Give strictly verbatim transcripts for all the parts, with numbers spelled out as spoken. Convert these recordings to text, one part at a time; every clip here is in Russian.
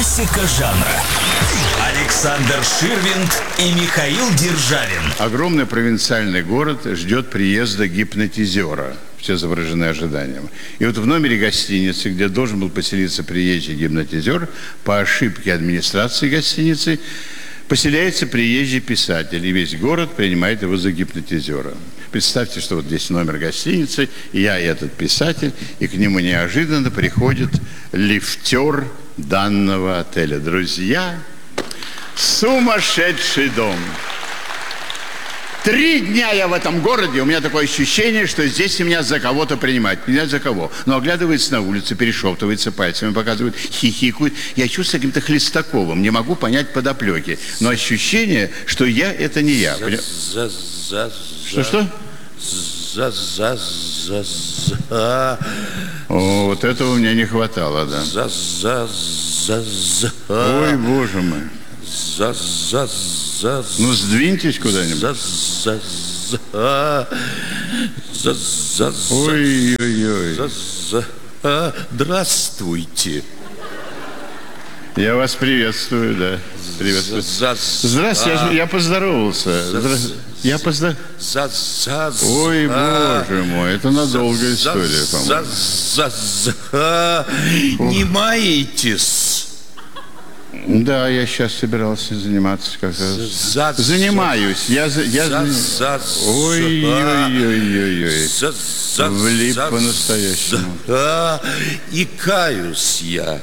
Классика жанра. Александр Ширвинд и Михаил Державин. Огромный провинциальный город ждет приезда гипнотизера. Все изображены ожиданием. И вот в номере гостиницы, где должен был поселиться приезжий гипнотизер, по ошибке администрации гостиницы поселяется приезжий писатель, и весь город принимает его за гипнотизера. Представьте, что вот здесь номер гостиницы, и я, и этот писатель, и к нему неожиданно приходит лифтер данного отеля. Друзья, сумасшедший дом. Три дня я в этом городе, у меня такое ощущение, что здесь меня за кого-то принимают. Не знаю за кого. Но оглядывается на улице, перешептывается пальцами, показывает, хихикает. Я чувствую каким-то Хлестаковым, не могу понять подоплеки. Но ощущение, что я, это не я. Что-что? За-за-за-за. О, вот этого мне не хватало, да. За-за-за-за. Ой, боже мой. За-за-за. Ну, сдвиньтесь куда-нибудь. За-за-за. За-за-за. Ой-ой-ой. За-за. Здравствуйте. Я вас приветствую, да. Приветствую. Здравствуйте, я, я поздоровался. Здравствуйте. Я поздоровался. Ой, боже мой, это надолгая история, по-моему. Не маетесь? Да, я сейчас собирался заниматься как раз. Занимаюсь. Я, я... Ой-ой-ой-ой-ой. Влип по-настоящему. И каюсь я.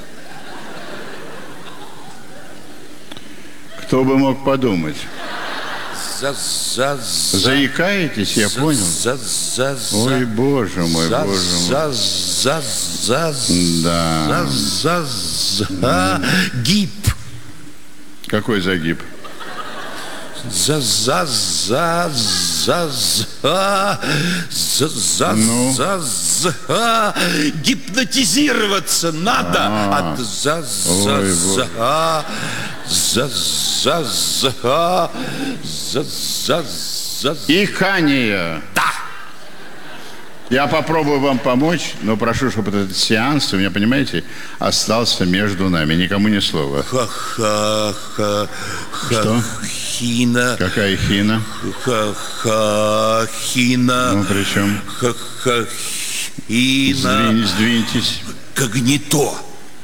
Кто бы мог подумать? За, за, за. Заикаетесь, я понял. За, за, за. Ой, боже мой, за, боже за, мой. За, за, да. За, за, за. Гиб. Какой загиб? За, за, за, за, за, за, за, ну? за, за. Гипнотизироваться надо. А-а-а. От за, за, Ой, за, за, за, за, за, за, за. Икание. Да. Я попробую вам помочь, но прошу, чтобы этот сеанс, вы меня понимаете, остался между нами. Никому ни слова. Ха-ха-ха. Что? Хина. Какая хина? Ха-ха. Хина. Ну, при чем? Ха-ха. Хина. Сдвинь, сдвиньтесь. Когнито.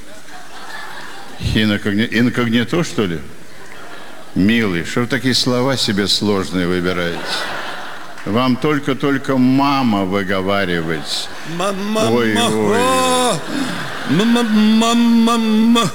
Хина когни... инкогнито, что ли? Милый, что вы такие слова себе сложные выбираете? Вам только-только мама выговаривать. Мама. Ой, ой. Мама. Мама.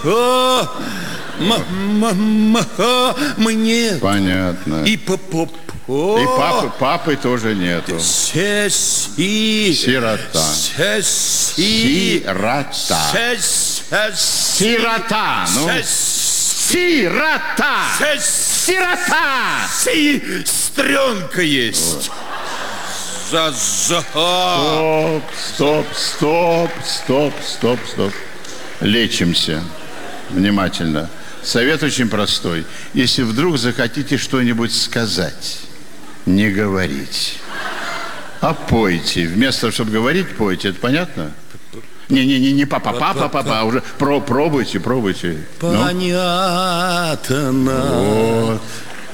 Мама. Мне. Понятно. И поп. И папы, папы тоже нету. Сеси. Сирота. Сеси. Сирота. Сирота. Ну. Сирота. Сирота. Си. Стрёнка есть. За, за. Стоп, стоп, стоп, стоп, стоп, стоп. Лечимся. Внимательно. Совет очень простой. Если вдруг захотите что-нибудь сказать, не говорить, а пойте. Вместо того, чтобы говорить, пойте. Это понятно? Не-не-не, не папа, папа, папа, а уже про, пробуйте, пробуйте. Понятно. Ну? Вот.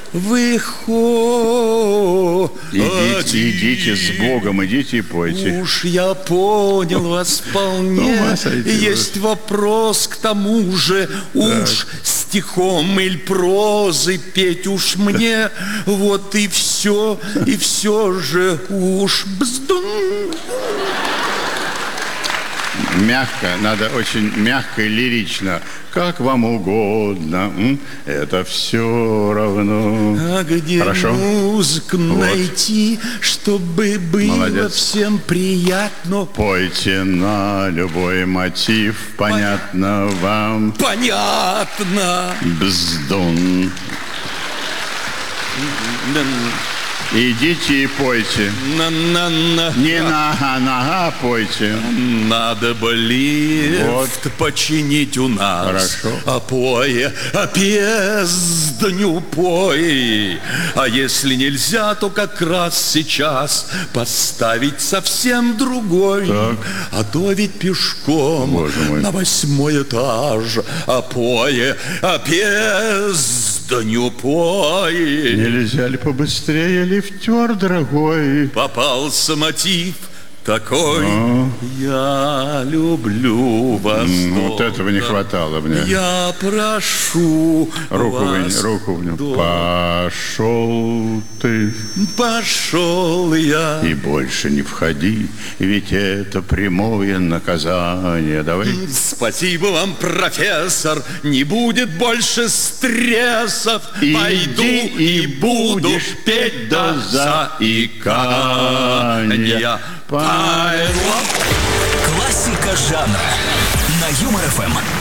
Выходите. Идите, идите с Богом, идите и пойте. Уж я понял вас вполне. Есть вопрос к тому же. Уж стихом или прозой петь уж мне. Вот и все, и все же уж бздун. Мягко, надо очень мягко и лирично. Как вам угодно, это все равно. А где Хорошо? музыку Вот. найти, чтобы было Молодец. всем приятно? Пойте на любой мотив, понятно Пон... вам? Понятно. Бздун. Идите и пойте. На-на-на. Не нога-нога, пойте. Надо бы лифт Вот. починить у нас. Хорошо. А пое, а пездню пой. А если нельзя, то как раз сейчас поставить совсем другой. Так. А то ведь пешком Боже мой. на восьмой этаж. А пое, а пездню пой. Нельзя ли побыстрее, лифтер дорогой? Попался мотив такой. Я люблю вас. М, Вот долго. этого не хватало мне. Я прошу Руку вас. вынь, руку вынь. долго. Пошел ты Пошел я. и больше не входи, ведь это прямое наказание. Давай. Спасибо вам, профессор. Не будет больше стрессов. Иди Пойду и и буду будешь петь до до заикания. заикания. Пойду. Классика жанра на Юмор ФМ.